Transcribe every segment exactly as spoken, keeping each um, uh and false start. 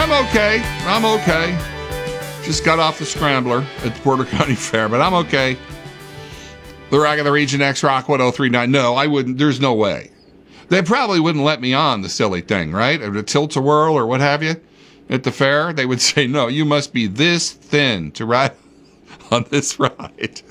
I'm okay. I'm okay. Just got off the scrambler at the Porter County Fair, but I'm okay. The Rock of the Region, X-Rock one oh three point nine. No, I wouldn't. There's no way. They probably wouldn't let me on the silly thing, right? Or the tilt-a-whirl or what have you at the fair. They would say, no, you must be this thin to ride on this ride.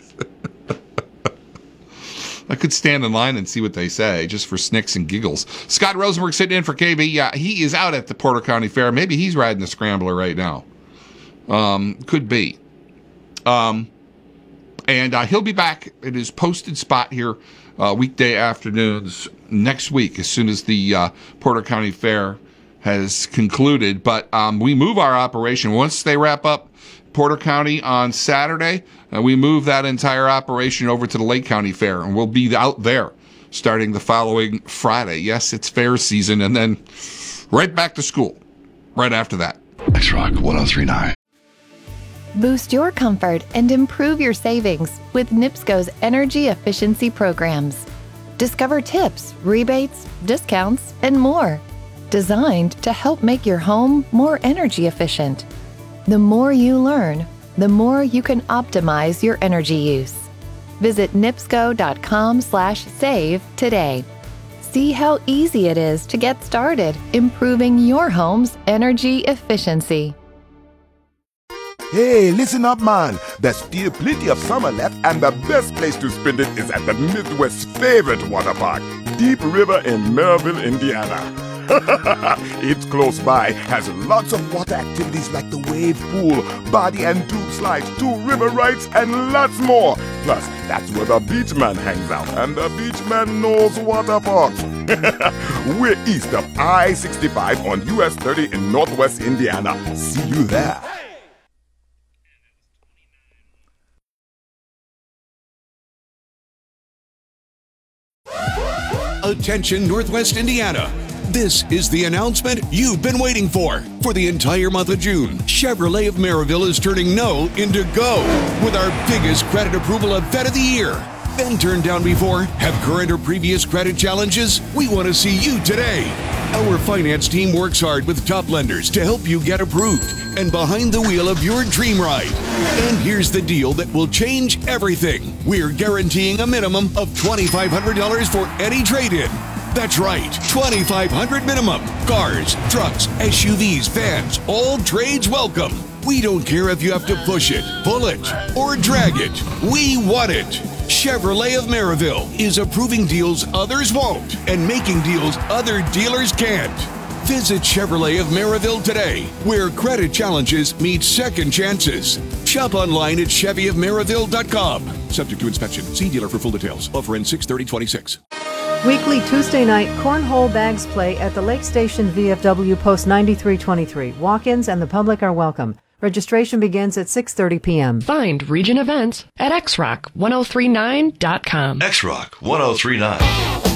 I could stand in line and see what they say, just for snicks and giggles. Scott Rosenberg sitting in for K B. Yeah, he is out at the Porter County Fair. Maybe he's riding the scrambler right now. Um, could be. Um, and uh, he'll be back at his posted spot here uh, weekday afternoons next week, as soon as the uh, Porter County Fair has concluded. But um, we move our operation. Once they wrap up Porter County on Saturday, uh, we move that entire operation over to the Lake County Fair, and we'll be out there starting the following Friday. Yes, it's fair season, and then right back to school right after that. X-Rock one oh three point nine. Boost your comfort and improve your savings with NIPSCO's energy efficiency programs. Discover tips, rebates, discounts, and more, designed to help make your home more energy efficient. The more you learn, the more you can optimize your energy use. Visit nipsco.com slash save today. See how easy it is to get started improving your home's energy efficiency. Hey, listen up, man. There's still plenty of summer left, and the best place to spend it is at the Midwest's favorite water park, Deep River in Maryville, Indiana. It's close by, has lots of water activities like the wave pool, body and tube slides, two river rides, and lots more. Plus, that's where the beach man hangs out, and the beach man knows water parks. We're east of I sixty-five on U S thirty in Northwest Indiana. See you there. Attention Northwest Indiana. This is the announcement you've been waiting for. For the entire month of June, Chevrolet of Maryville is turning no into go with our biggest credit approval event of the year. Been turned down before? Have current or previous credit challenges? We want to see you today. Our finance team works hard with top lenders to help you get approved and behind the wheel of your dream ride. And here's the deal that will change everything. We're guaranteeing a minimum of twenty-five hundred dollars for any trade-in. That's right, twenty-five hundred dollars minimum. Cars, trucks, S U Vs, vans, all trades welcome. We don't care if you have to push it, pull it, or drag it. We want it. Chevrolet of Maryville is approving deals others won't and making deals other dealers can't. Visit Chevrolet of Maryville today, where credit challenges meet second chances. Shop online at chevy of maryville dot com. Subject to inspection. See dealer for full details. Offer in six thirty twenty-six. Weekly Tuesday night cornhole bags play at the Lake Station V F W Post ninety-three twenty-three. Walk-ins and the public are welcome. Registration begins at six thirty p.m. Find Region Events at x rock ten thirty-nine dot com. X-Rock one oh three point nine.